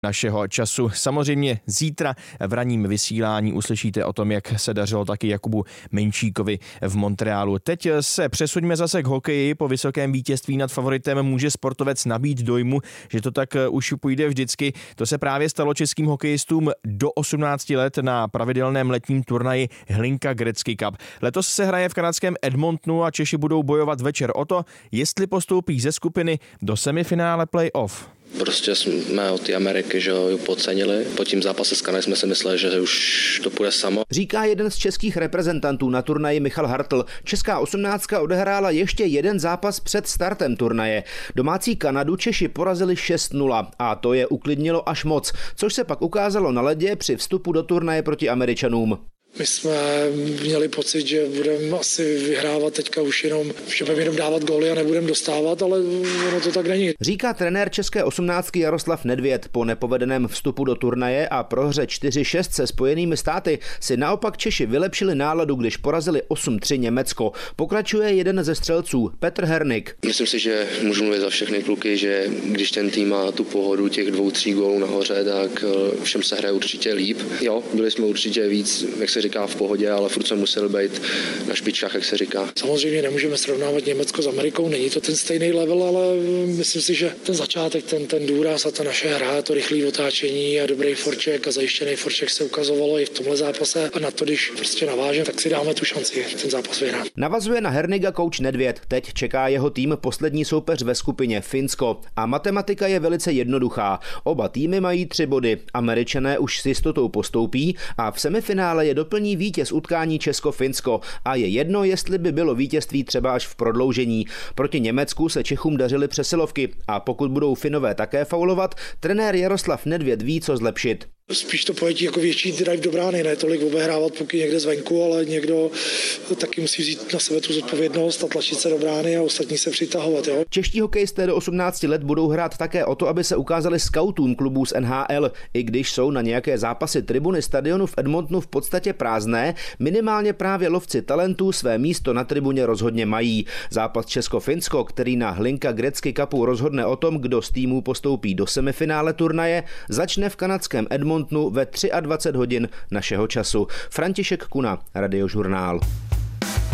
našeho času. Samozřejmě zítra v ranním vysílání uslyšíte o tom, jak se dařilo taky Jakubu Menčíkovi v Montrealu. Teď se přesuňme zase k hokeji. Po vysokém vítězství nad favoritem může sportovec nabít dojmu, že to tak už půjde vždycky. To se právě stalo českým hokejistům do 18 let na pravidelném letním turnaji Hlinka Gretzky Cup. Letos se hraje v kanadském Edmontonu a Češi budou bojovat večer o to, jestli postoupí ze skupiny do semifinále playoff. Prostě jsme od té Ameriky, že ho podcenili. Po tím zápase s Kanadou jsme si mysleli, že už to půjde samo. Říká jeden z českých reprezentantů na turnaji Michal Hartl. Česká 18 odehrála ještě jeden zápas před startem turnaje. Domácí Kanadu Češi porazili 6-0 a to je uklidnilo až moc, což se pak ukázalo na ledě při vstupu do turnaje proti Američanům. My jsme měli pocit, že budeme asi vyhrávat teďka už jenom, že budeme jenom dávat góly a nebudeme dostávat, ale ono to tak není. Říká trenér české 18 Jaroslav Nedvěd. Po nepovedeném vstupu do turnaje a prohře 4-6 se Spojenými státy si naopak Češi vylepšili náladu, když porazili 8-3 Německo. Pokračuje jeden ze střelců, Petr Hernik. Myslím si, že můžu mluvit za všechny kluky, že když ten tým má tu pohodu těch 2-3 gólů nahoře, tak všem se hraje určitě líp. Jo, byli jsme určitě víc, jak se říká, v pohodě, ale furt jsme museli být na špičkách, jak se říká. Samozřejmě nemůžeme srovnávat Německo s Amerikou, není to ten stejný level, ale myslím si, že ten začátek, ten důraz a ta naše hra, to rychlé otáčení a dobrý forček a zajištěný forček se ukazovalo i v tomhle zápase a na to, když prostě navážeme, tak si dáme tu šanci ten zápas vyhrát. Navazuje na Herniga kouč Nedvěd. Teď čeká jeho tým poslední soupeř ve skupině Finsko a matematika je velice jednoduchá. Oba týmy mají 3 body. Američané už s jistotou postoupí a v semifinále je doplní vítěz utkání Česko-Finsko a je jedno, jestli by bylo vítězství třeba až v prodloužení. Proti Německu se Čechům dařily přesilovky a pokud budou Finové také faulovat, trenér Jaroslav Nedvěd ví, co zlepšit. Spíš to pojetí jako větší drive do brány, ne tolik obehrávat puky někde zvenku, ale někdo taky musí vzít na sebe tu zodpovědnost a tlačit se do brány a ostatní se přitahovat. Jo? Čeští hokejisté do 18 let budou hrát také o to, aby se ukázali skautům klubů z NHL. I když jsou na nějaké zápasy tribuny stadionu v Edmontonu v podstatě prázdné, minimálně právě lovci talentů své místo na tribuně rozhodně mají. Zápas Česko-Finsko, který na Hlinka Gretzky Cupu rozhodne o tom, kdo z týmů postoupí do semifinále turnaje, začne v kanadském Edmontonu ve 23 hodin našeho času. František Kuna, Radiožurnál.